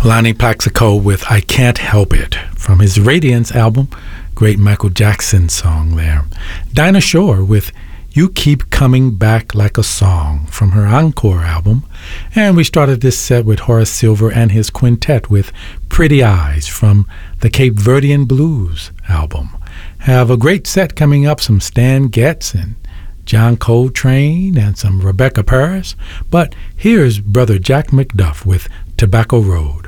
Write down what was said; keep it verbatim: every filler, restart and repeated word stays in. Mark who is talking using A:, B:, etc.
A: Lonnie Plaxico with I Can't Help It from his Radiance album. Great Michael Jackson song there. Dinah Shore with You Keep Coming Back Like a Song from her Encore album. And we started this set with Horace Silver and his quintet with Pretty Eyes from the Cape Verdean Blues album. Have a great set coming up, some Stan Getz and John Coltrane and some Rebecca Paris. But here's Brother Jack McDuff with Tobacco Road.